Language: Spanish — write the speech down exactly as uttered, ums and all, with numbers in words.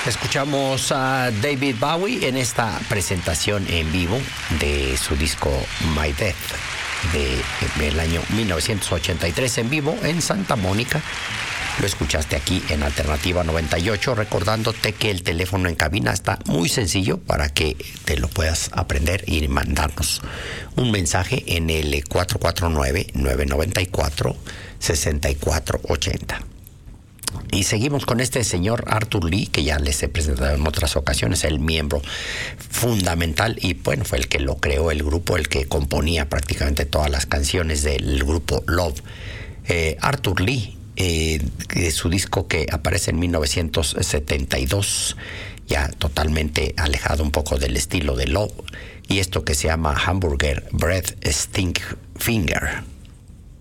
Escuchamos a David Bowie en esta presentación en vivo de su disco My Death de, del año mil novecientos ochenta y tres en vivo en Santa Mónica. Lo escuchaste aquí en Alternativa noventa y ocho, recordándote que el teléfono en cabina está muy sencillo para que te lo puedas aprender y mandarnos un mensaje en el cuatro cuatro nueve, nueve nueve cuatro, seis cuatro ocho cero. Y seguimos con este señor Arthur Lee, que ya les he presentado en otras ocasiones, el miembro fundamental y bueno, fue el que lo creó el grupo, el que componía prácticamente todas las canciones del grupo Love. Eh, Arthur Lee, eh, de su disco que aparece en mil novecientos setenta y dos, ya totalmente alejado un poco del estilo de Love, y esto que se llama Hamburger Breath Stink Finger.